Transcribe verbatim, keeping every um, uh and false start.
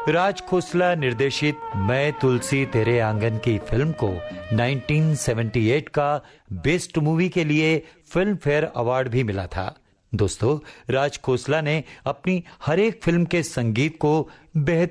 राज खोसला निर्देशित मैं तुलसी तेरे आंगन की फिल्म को उन्नीस सौ अठहत्तर का बेस्ट मूवी के लिए फिल्म फेयर अवार्ड भी मिला था। दोस्तों, राज खोसला ने अपनी हर एक फिल्म के संगीत को बेहतर